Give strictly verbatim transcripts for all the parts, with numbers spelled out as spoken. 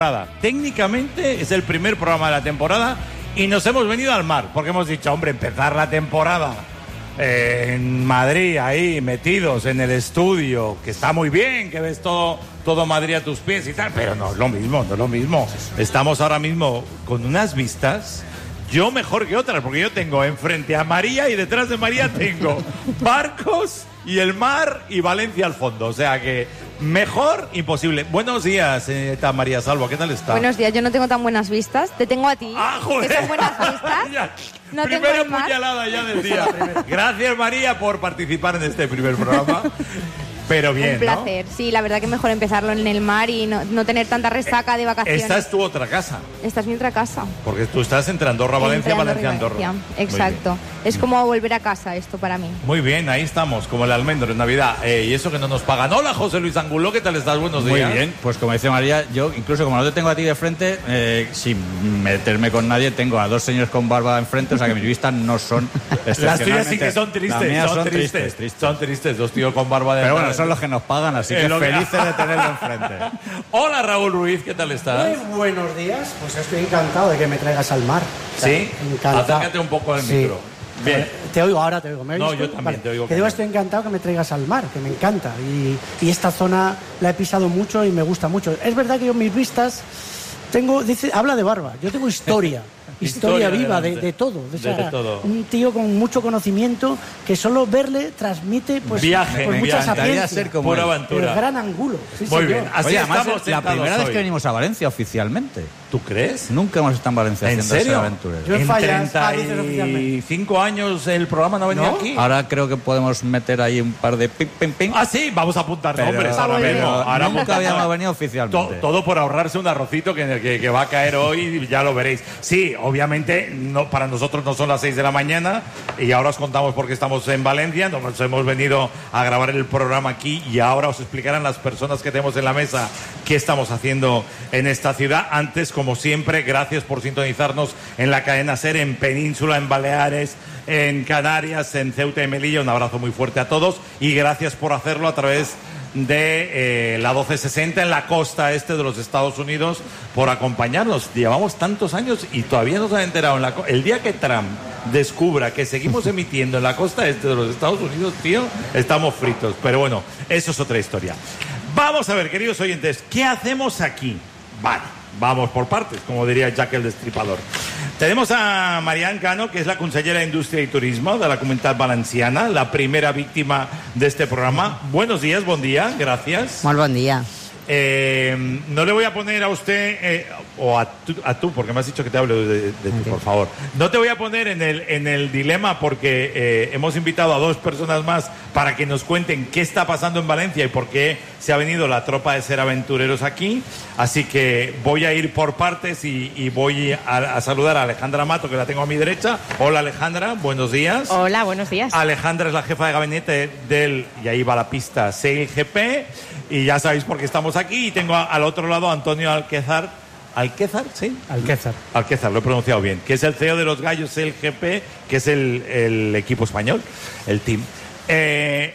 Técnicamente es el primer programa de la temporada y nos hemos venido al mar, porque hemos dicho, hombre, empezar la temporada eh, en Madrid, ahí metidos en el estudio, que está muy bien, que ves todo, todo Madrid a tus pies y tal, pero no es lo mismo, no es lo mismo. Estamos ahora mismo con unas vistas, yo mejor que otras, porque yo tengo enfrente a María y detrás de María tengo barcos y el mar y Valencia al fondo, o sea que mejor imposible. Buenos días, señorita María Salvo, ¿qué tal está? Buenos días, yo no tengo tan buenas vistas, te tengo a ti. ¡Ah, joder! ¿Que son buenas vistas? ya, no primera tengo el mar. puñalada ya del día. Gracias, María, por participar en este primer programa. Pero bien, un placer, ¿no? Sí, la verdad que mejor empezarlo en el mar y no, no tener tanta resaca de vacaciones. Esta es tu otra casa. Esta es mi otra casa. Porque tú estás entre Andorra, Valencia, Entre Valencia, Andorra. Valencia. Exacto. Es como volver a casa esto para mí. Muy bien, ahí estamos, como el almendro en Navidad. Eh, y eso que no nos pagan. Hola, José Luis Angulo, ¿qué tal estás? Buenos días. Muy bien, pues como dice María, yo incluso como no te tengo a ti de frente, eh, sin meterme con nadie, tengo a dos señores con barba enfrente, o sea que mis vistas no son Las tuyas sí que son tristes, son, son tristes, tristes, tristes. Son tristes, dos tíos con barba de... Pero bueno, son los que nos pagan, así que felices de tenerlo enfrente. Hola, Raúl Ruiz, ¿qué tal estás? Muy buenos días, pues estoy encantado de que me traigas al mar. O sea, ¿Sí? Encantado. Acércate un poco al sí. micro. Bien. Te oigo, ahora te oigo. ¿Me no, oyes yo tú? también Vale. te oigo. Que digo, estoy encantado que me traigas al mar, que me encanta. Y, y esta zona la he pisado mucho y me gusta mucho. Es verdad que yo mis vistas tengo, dice, habla de barba, yo tengo historia. Historia, historia viva de, de todo. O sea, de todo. Un tío con mucho conocimiento que solo verle transmite pues, viaje, pues mucha sapiencia. Ser como pura aventura. El gran ángulo. Sí, Muy señor. bien. Así Oye, además estamos es la primera hoy. vez que venimos a Valencia oficialmente. ¿Tú crees? Nunca hemos estado en Valencia ¿En haciendo serio? aventuras. Yo en en Fallas, treinta dices oficialmente. y cinco años el programa no venía ¿No? aquí. Ahora creo que podemos meter ahí un par de pim, pim, pim. Ah, sí, vamos a apuntar Pero- nombres ahora pero mismo. Ahora nunca apuntamos. habíamos venido To- oficialmente. todo por ahorrarse un arrocito que, que, que va a caer hoy, ya lo veréis. Sí, obviamente, no, para nosotros no son las seis de la mañana y ahora os contamos por qué estamos en Valencia. Nos hemos venido a grabar el programa aquí y ahora os explicarán las personas que tenemos en la mesa qué estamos haciendo en esta ciudad. Antes, como siempre, gracias por sintonizarnos en la cadena SER, en Península, en Baleares, en Canarias, en Ceuta y Melilla. Un abrazo muy fuerte a todos y gracias por hacerlo a través de eh, la doce sesenta en la costa este de los Estados Unidos, por acompañarnos. Llevamos tantos años y todavía no se han enterado. En la co- el día que Trump descubra que seguimos emitiendo en la costa este de los Estados Unidos, tío, estamos fritos. Pero bueno, eso es otra historia. Vamos a ver, queridos oyentes, ¿qué hacemos aquí? Vale, vamos por partes, como diría Jack el Destripador. Tenemos a Marian Cano, que es la consellera de Industria y Turismo de la Comunitat Valenciana, la primera víctima de este programa. Buenos días, buen día, gracias. Muy buen día. Eh, no le voy a poner a usted, eh, o a tú, a tú, porque me has dicho que te hable de, de ti, por favor. No te voy a poner en el, en el dilema porque eh, hemos invitado a dos personas más para que nos cuenten qué está pasando en Valencia y por qué se ha venido la tropa de Ser Aventureros aquí. Así que voy a ir por partes y, y voy a, a saludar a Alejandra Mato, que la tengo a mi derecha. Hola, Alejandra, buenos días. Hola, buenos días. Alejandra es la jefa de gabinete del, y ahí va la pista, S E I L G P, y ya sabéis por qué estamos aquí. Y tengo a, al otro lado a Antonio Alquézar. ¿Alquézar? ¿Sí? Alquézar. Alquézar, lo he pronunciado bien. Que es el C E O de los Gallos S E I L G P, que es el, el equipo español, el team. Eh,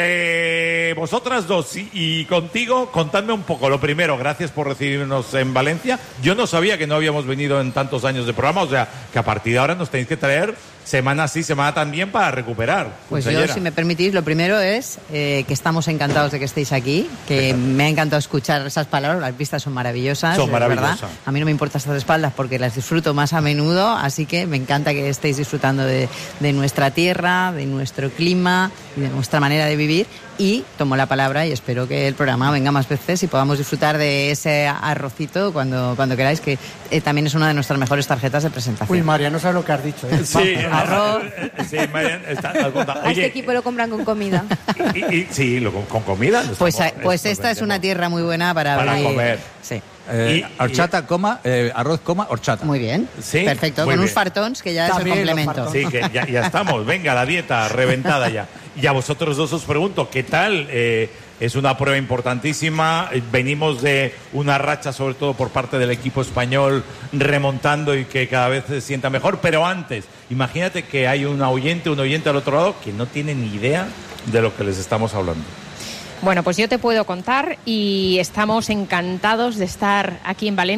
entre vosotras dos y, y contigo, contadme un poco. Lo primero, gracias por recibirnos en Valencia. Yo no sabía que no habíamos venido en tantos años de programa, o sea, que a partir de ahora nos tenéis que traer semana sí, semana también para recuperar. Pues consellera. yo, si me permitís, lo primero es eh, que estamos encantados de que estéis aquí, que me ha encantado escuchar esas palabras, las vistas son maravillosas. Son es maravillosas. verdad. A mí no me importa estar de espaldas porque las disfruto más a menudo, así que me encanta que estéis disfrutando de, de nuestra tierra, de nuestro clima y de nuestra manera de vivir. Y tomo la palabra y espero que el programa venga más veces y podamos disfrutar de ese arrocito cuando, cuando queráis, que eh, también es una de nuestras mejores tarjetas de presentación. Uy, María, no sabes lo que has dicho. ¿eh? Sí, Arroz. Sí, Marian, está, A este equipo lo compran con comida. Y, y- sí, lo, con, con comida. lo Pues, estamos- pues nos esta es una vendemos. tierra muy buena para, Para abrir- comer. Sí. Eh, Y- horchata, coma, eh, arroz, coma, horchata. Muy bien. Sí, Perfecto. muy Con bien. unos fartons que ya También es el los complemento. fartons. Sí, que ya, ya estamos. Venga, la dieta reventada ya. Y a vosotros dos os pregunto, ¿qué tal? Eh, es una prueba importantísima. Eh, Venimos de una racha, sobre todo por parte del equipo español, remontando y que cada vez se sienta mejor. Pero antes, imagínate que hay un oyente, un oyente al otro lado que no tiene ni idea de lo que les estamos hablando. Bueno, pues yo te puedo contar y estamos encantados de estar aquí en Valencia.